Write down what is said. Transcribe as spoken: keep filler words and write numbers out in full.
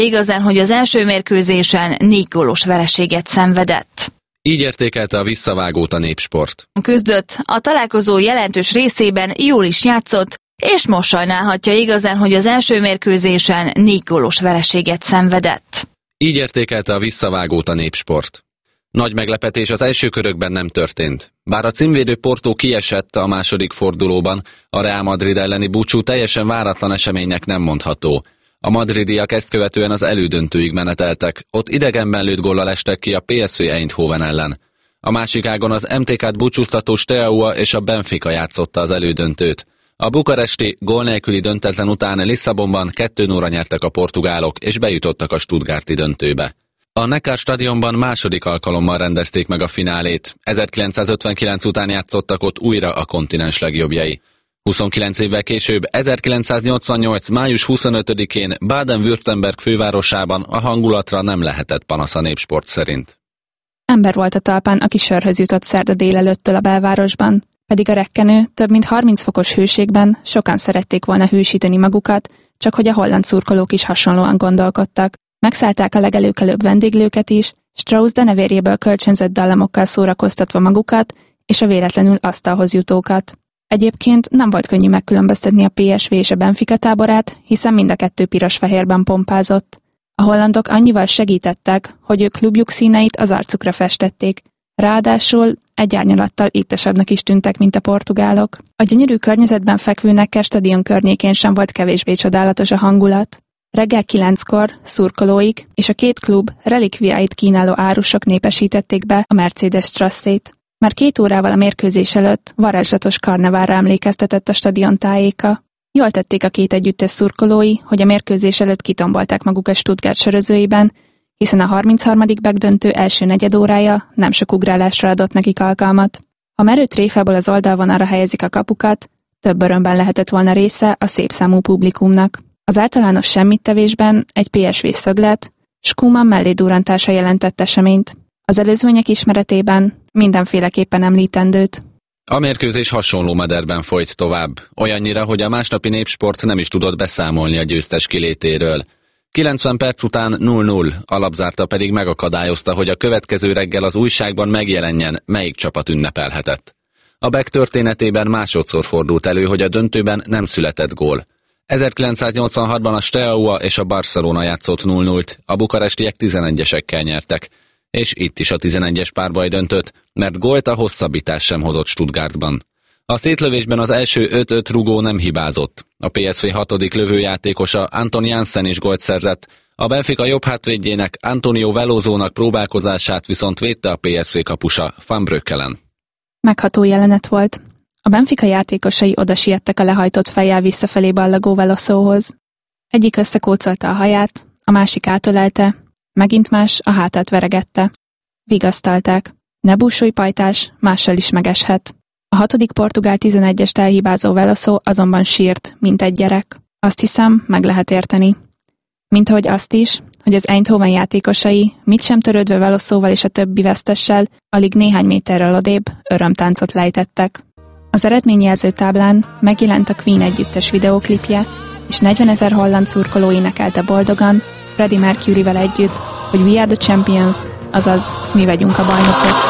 igazán, hogy az első mérkőzésen négy gólos vereséget szenvedett. Így értékelte a visszavágót a Népsport. Küzdött, a találkozó jelentős részében jól is játszott, és most sajnálhatja igazán, hogy az első mérkőzésen négy gólos vereséget szenvedett. Így értékelte a visszavágót a Népsport. Nagy meglepetés az első körökben nem történt. Bár a címvédő Porto kiesett a második fordulóban, a Real Madrid elleni búcsú teljesen váratlan eseménynek nem mondható. A madridiak ezt követően az elődöntőig meneteltek, ott idegenben lőtt góllal estek ki a pé es vé Eindhoven ellen. A másik ágon az em té ká-t búcsúztató Steaua és a Benfica játszotta az elődöntőt. A bukaresti gól nélküli döntetlen után Lisszabonban kettő nullra nyertek a portugálok, és bejutottak a stuttgarti döntőbe. A Neckar stadionban második alkalommal rendezték meg a finálét. ezerkilencszázötvenkilenc után játszottak ott újra a kontinens legjobbjai. huszonkilenc évvel később, ezerkilencszáznyolcvannyolc. május huszonötödikén Baden-Württemberg fővárosában a hangulatra nem lehetett panasz a Népsport szerint. Ember volt a talpán, aki sörhöz jutott szerda délelőttől a belvárosban, pedig a rekkenő, több mint harminc fokos hőségben sokan szerették volna hősíteni magukat, csak hogy a holland szurkolók is hasonlóan gondolkodtak. Megszállták a legelőkelőbb vendéglőket is, Strauss denevérjéből kölcsönzött dallamokkal szórakoztatva magukat, és a véletlenül asztalhoz jutókat. Egyébként nem volt könnyű megkülönböztetni a pé es vé és a Benfica táborát, hiszen mind a kettő piros-fehérben pompázott. A hollandok annyival segítettek, hogy ők klubjuk színeit az arcukra festették, ráadásul egy árnyalattal étesebbnek is tűntek, mint a portugálok. A gyönyörű környezetben fekvő Neckar stadion környékén sem volt kevésbé csodálatos a hangulat. Reggel kilenckor szurkolóik és a két klub relikviáit kínáló árusok népesítették be a Mercedes Strasszét. Már két órával a mérkőzés előtt varázslatos karneválra emlékeztetett a stadion tájéka. Jól tették a két együttes szurkolói, hogy a mérkőzés előtt kitombolták maguk a Stuttgart sörözőiben, hiszen a harmincharmadik megdöntő első negyedórája nem sok ugrálásra adott nekik alkalmat. Ha merő tréfából az oldalvonalra helyezik a kapukat, több örömben lehetett volna része a szép számú publikumnak. Az általános semmittevésben egy pé es vé szöglet, Koeman mellé-durrantása jelentett eseményt. Az előzmények ismeretében mindenféleképpen említendőt. A mérkőzés hasonló mederben folyt tovább, olyannyira, hogy a másnapi Népsport nem is tudott beszámolni a győztes kilétéről. kilencven perc után null null, alapzárta pedig megakadályozta, hogy a következő reggel az újságban megjelenjen, melyik csapat ünnepelhetett. A bé e ká történetében másodszor fordult elő, hogy a döntőben nem született gól. ezerkilencszáznyolcvanhatban a Steaua és a Barcelona játszott null nullt, a bukarestiek tizenegyesekkel nyertek. És itt is a tizenegyes párbaj döntött, mert gólt a hosszabbítás sem hozott Stuttgartban. A szétlövésben az első öt-öt rugó nem hibázott. A pé es vé hatodik lövőjátékosa Anton Janssen is gólt szerzett, a Benfica jobb hátvédjének Antonio Velozónak próbálkozását viszont védte a pé es vé kapusa Van Breukelen. Megható jelenet volt. A Benfica játékosai oda siettek a lehajtott fejjel visszafelé ballagó Velozóhoz. Egyik összekócolta a haját, a másik átölelte, megint más a hátát veregette. Vigasztalták. Ne búsulj, pajtás, mással is megeshet. A hatodik portugál tizenegyest elhibázó Velozó azonban sírt, mint egy gyerek. Azt hiszem, meg lehet érteni. Mint ahogy azt is, hogy az Eindhoven játékosai, mit sem törődve Velozóval és a többi vesztessel, alig néhány méterrel odébb örömtáncot lejtettek. Az eredményjelző táblán megjelent a Queen együttes videóklipje, és negyvenezer holland szurkoló énekelte boldogan, Freddie Mercuryvel együtt, hogy We are the champions, azaz mi vagyunk a bajnokok.